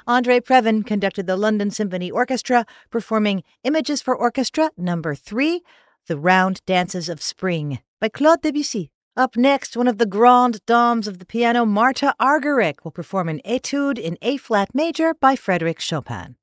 André Previn conducted the London Symphony Orchestra, performing Images for Orchestra No. 3, The Round Dances of Spring, by Claude Debussy. Up next, one of the grandes dames of the piano, Marta Argerich, will perform an Etude in A-flat major by Frédéric Chopin.